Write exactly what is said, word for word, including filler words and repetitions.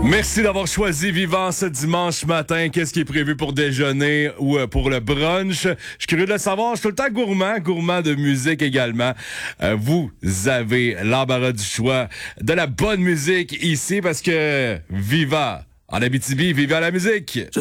Merci d'avoir choisi Vivant ce dimanche matin. Qu'est-ce qui est prévu pour déjeuner ou euh, pour le brunch? Je suis curieux de le savoir. Je suis tout le temps gourmand, gourmand de musique également. Euh, vous avez l'embarras du choix de la bonne musique ici parce que Viva en Abitibi, vive la musique!